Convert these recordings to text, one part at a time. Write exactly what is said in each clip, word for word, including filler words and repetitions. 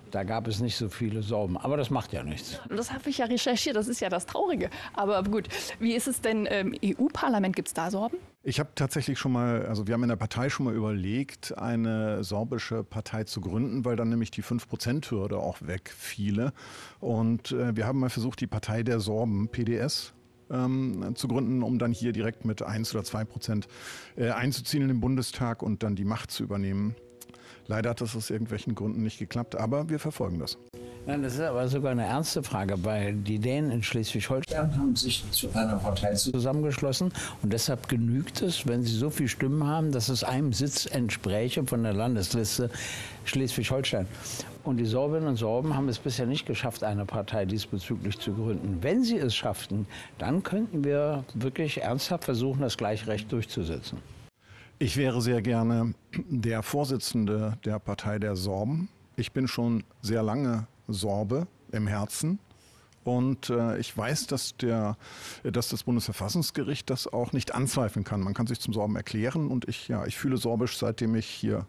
Da gab es nicht so viele Sorben, aber das macht ja nichts. Das habe ich ja recherchiert, das ist ja das Traurige. Aber gut, wie ist es denn im E U-Parlament, gibt es da Sorben? Ich habe tatsächlich schon mal, also wir haben in der Partei schon mal überlegt, eine sorbische Partei zu gründen, weil dann nämlich die fünf Prozent Hürde auch wegfiele. Und äh, wir haben mal versucht, die Partei der Sorben, P D S, ähm, zu gründen, um dann hier direkt mit eins oder zwei Prozent äh, einzuziehen in den Bundestag und dann die Macht zu übernehmen. Leider hat das aus irgendwelchen Gründen nicht geklappt, aber wir verfolgen das. Nein, das ist aber sogar eine ernste Frage, weil die Dänen in Schleswig-Holstein haben sich zu einer Partei zusammengeschlossen und deshalb genügt es, wenn sie so viele Stimmen haben, dass es einem Sitz entspräche von der Landesliste Schleswig-Holstein. Und die Sorbinnen und Sorben haben es bisher nicht geschafft, eine Partei diesbezüglich zu gründen. Wenn sie es schafften, dann könnten wir wirklich ernsthaft versuchen, das Gleichrecht durchzusetzen. Ich wäre sehr gerne der Vorsitzende der Partei der Sorben. Ich bin schon sehr lange Sorbe im Herzen. Und äh, ich weiß, dass, der, dass das Bundesverfassungsgericht das auch nicht anzweifeln kann. Man kann sich zum Sorben erklären. Und ich, ja, ich fühle Sorbisch, seitdem ich hier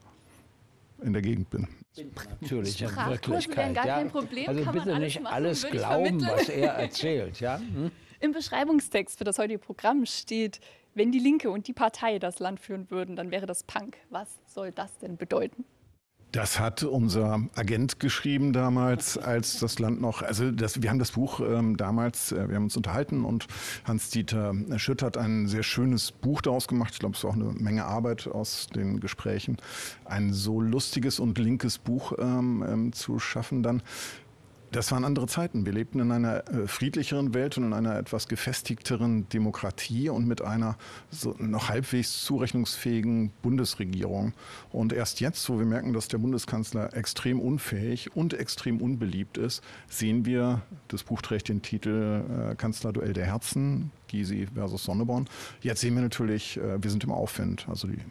in der Gegend bin. Natürlich, in Sprachkurse wären gar ja. kein Problem. Also kann bitte man alles nicht machen, alles würde ich glauben, vermitteln. was er erzählt. Ja? Hm? Im Beschreibungstext für das heutige Programm steht, wenn die Linke und die Partei das Land führen würden, dann wäre das Punk. Was soll das denn bedeuten? Das hat unser Agent geschrieben damals, als das Land noch, also das, wir haben das Buch ähm, damals, äh, wir haben uns unterhalten und Hans-Dieter Schütt hat ein sehr schönes Buch daraus gemacht. Ich glaube, es war auch eine Menge Arbeit aus den Gesprächen, ein so lustiges und linkes Buch ähm, ähm, zu schaffen dann. Das waren andere Zeiten. Wir lebten in einer äh, friedlicheren Welt und in einer etwas gefestigteren Demokratie und mit einer so noch halbwegs zurechnungsfähigen Bundesregierung. Und erst jetzt, wo wir merken, dass der Bundeskanzler extrem unfähig und extrem unbeliebt ist, sehen wir, das Buch trägt den Titel äh, Kanzlerduell der Herzen, Gysi versus Sonneborn. Jetzt sehen wir natürlich, äh, wir sind im Aufwind. Also die,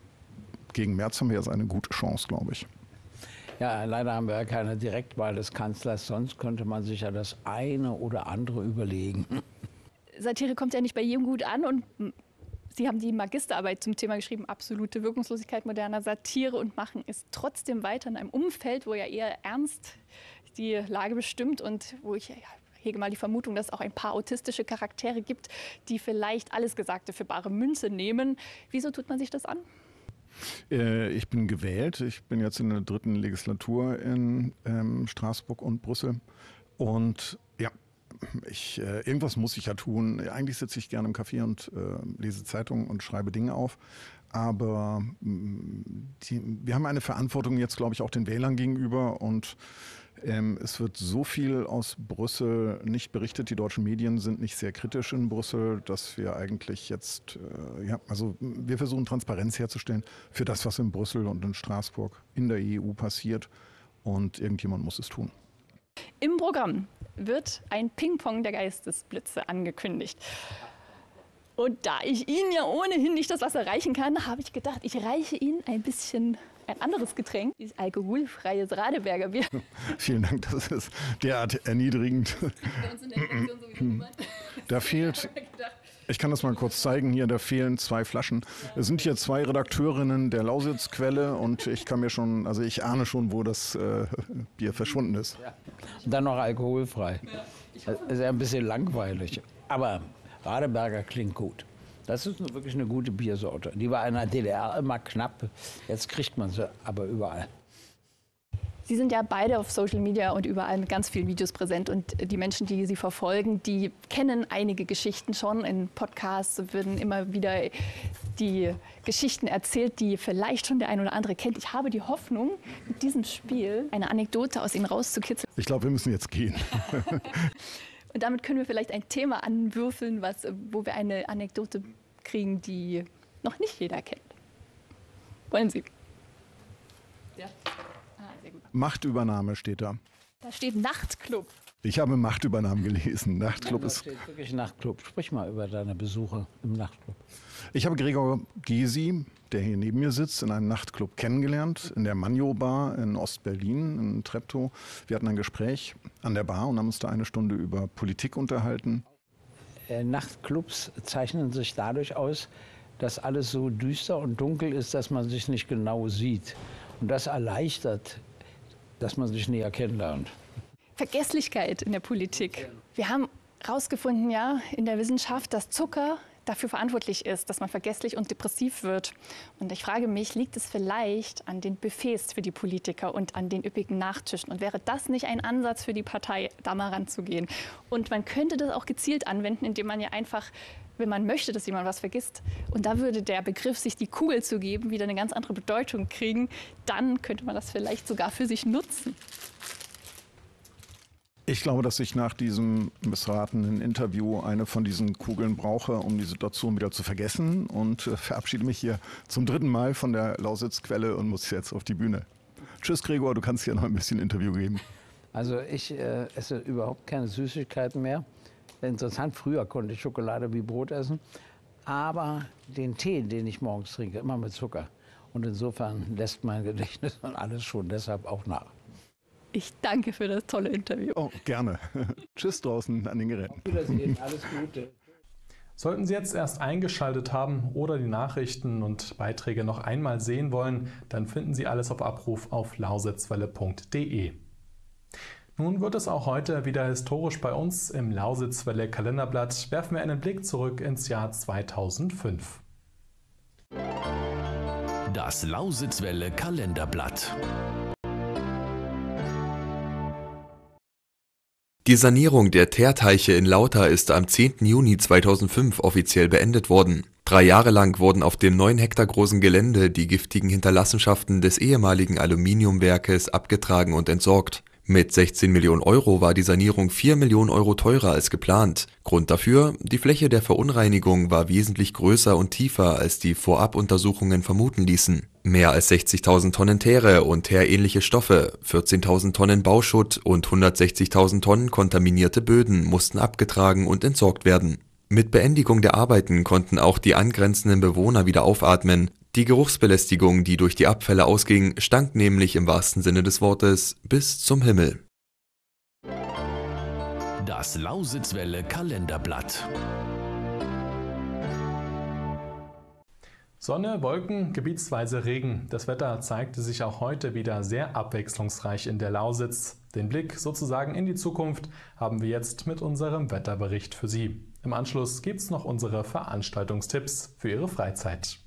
gegen Merz haben wir jetzt eine gute Chance, glaube ich. Ja, leider haben wir ja keine Direktwahl des Kanzlers, sonst könnte man sich ja das eine oder andere überlegen. Satire kommt ja nicht bei jedem gut an und Sie haben die Magisterarbeit zum Thema geschrieben, absolute Wirkungslosigkeit moderner Satire und machen es trotzdem weiter in einem Umfeld, wo ja eher ernst die Lage bestimmt und wo ich ja, hege mal die Vermutung, dass es auch ein paar autistische Charaktere gibt, die vielleicht alles Gesagte für bare Münze nehmen. Wieso tut man sich das an? Ich bin gewählt. Ich bin jetzt in der dritten Legislatur in ähm, Straßburg und Brüssel. Und ja, ich, äh, irgendwas muss ich ja tun. Eigentlich sitze ich gerne im Café und äh, lese Zeitungen und schreibe Dinge auf. Aber die, wir haben eine Verantwortung jetzt, glaube ich, auch den Wählern gegenüber. Und ähm, es wird so viel aus Brüssel nicht berichtet. Die deutschen Medien sind nicht sehr kritisch in Brüssel, dass wir eigentlich jetzt, äh, ja, also wir versuchen Transparenz herzustellen für das, was in Brüssel und in Straßburg in der E U passiert. Und irgendjemand muss es tun. Im Programm wird ein Ping-Pong der Geistesblitze angekündigt. Und da ich Ihnen ja ohnehin nicht das Wasser reichen kann, habe ich gedacht, ich reiche Ihnen ein bisschen ein anderes Getränk, dieses alkoholfreies Radeberger Bier. Vielen Dank, das ist derart erniedrigend. Da fehlt, ich kann das mal kurz zeigen, hier, da fehlen zwei Flaschen. Es sind hier zwei Redakteurinnen der Lausitzquelle und ich kann mir schon, also ich ahne schon, wo das äh, Bier verschwunden ist. Ja. Und dann noch alkoholfrei. Das ist ja ein bisschen langweilig, aber Radeberger klingt gut. Das ist wirklich eine gute Biersorte. Die war in der D D R immer knapp. Jetzt kriegt man sie aber überall. Sie sind ja beide auf Social Media und überall mit ganz vielen Videos präsent. Und die Menschen, die Sie verfolgen, die kennen einige Geschichten schon. In Podcasts werden immer wieder die Geschichten erzählt, die vielleicht schon der ein oder andere kennt. Ich habe die Hoffnung, mit diesem Spiel eine Anekdote aus Ihnen rauszukitzeln. Ich glaube, wir müssen jetzt gehen. Und damit können wir vielleicht ein Thema anwürfeln, was, wo wir eine Anekdote kriegen, die noch nicht jeder kennt. Wollen Sie? Ja. Ah, sehr gut. Machtübernahme steht da. Da steht Nachtclub. Ich habe Machtübernahme gelesen. Nachtclub Da ist. steht wirklich Nachtclub. Sprich mal über deine Besuche im Nachtclub. Ich habe Gregor Gysi, der hier neben mir sitzt, in einem Nachtclub kennengelernt, in der Manjo Bar in Ostberlin, in Treptow. Wir hatten ein Gespräch an der Bar und haben uns da eine Stunde über Politik unterhalten. Äh, Nachtclubs zeichnen sich dadurch aus, dass alles so düster und dunkel ist, dass man sich nicht genau sieht. Und das erleichtert dass man sich näher kennenlernt. Vergesslichkeit in der Politik. Wir haben herausgefunden, ja, in der Wissenschaft, dass Zucker dafür verantwortlich ist, dass man vergesslich und depressiv wird. Und ich frage mich, liegt es vielleicht an den Buffets für die Politiker und an den üppigen Nachtischen? Und wäre das nicht ein Ansatz für die Partei, da mal ranzugehen? Und man könnte das auch gezielt anwenden, indem man ja einfach, wenn man möchte, dass jemand was vergisst, und da würde der Begriff, sich die Kugel zu geben, wieder eine ganz andere Bedeutung kriegen, dann könnte man das vielleicht sogar für sich nutzen. Ich glaube, dass ich nach diesem missratenen Interview eine von diesen Kugeln brauche, um die Situation wieder zu vergessen, und äh, verabschiede mich hier zum dritten Mal von der Lausitzquelle und muss jetzt auf die Bühne. Tschüss Gregor, du kannst hier noch ein bisschen Interview geben. Also ich äh, esse überhaupt keine Süßigkeiten mehr. Interessant, früher konnte ich Schokolade wie Brot essen, aber den Tee, den ich morgens trinke, immer mit Zucker. Und insofern lässt mein Gedächtnis und alles schon deshalb auch nach. Ich danke für das tolle Interview. Oh, gerne. Tschüss draußen an den Geräten. Auf Wiedersehen, alles Gute. Sollten Sie jetzt erst eingeschaltet haben oder die Nachrichten und Beiträge noch einmal sehen wollen, dann finden Sie alles auf Abruf auf lausitzwelle punkt de. Nun wird es auch heute wieder historisch bei uns im Lausitzwelle Kalenderblatt. Werfen wir einen Blick zurück ins Jahr zweitausendfünf. Das Lausitzwelle Kalenderblatt. Die Sanierung der Teerteiche in Lauter ist am zehnten Juni zweitausendfünf offiziell beendet worden. Drei Jahre lang wurden auf dem neun Hektar großen Gelände die giftigen Hinterlassenschaften des ehemaligen Aluminiumwerkes abgetragen und entsorgt. Mit sechzehn Millionen Euro war die Sanierung vier Millionen Euro teurer als geplant. Grund dafür: die Fläche der Verunreinigung war wesentlich größer und tiefer, als die Vorabuntersuchungen vermuten ließen. Mehr als sechzigtausend Tonnen Teere und teerähnliche Stoffe, vierzehntausend Tonnen Bauschutt und hundertsechzigtausend Tonnen kontaminierte Böden mussten abgetragen und entsorgt werden. Mit Beendigung der Arbeiten konnten auch die angrenzenden Bewohner wieder aufatmen. Die Geruchsbelästigung, die durch die Abfälle ausging, stank nämlich im wahrsten Sinne des Wortes bis zum Himmel. Das Lausitzwelle Kalenderblatt. Sonne, Wolken, gebietsweise Regen. Das Wetter zeigte sich auch heute wieder sehr abwechslungsreich in der Lausitz. Den Blick sozusagen in die Zukunft haben wir jetzt mit unserem Wetterbericht für Sie. Im Anschluss gibt's noch unsere Veranstaltungstipps für Ihre Freizeit.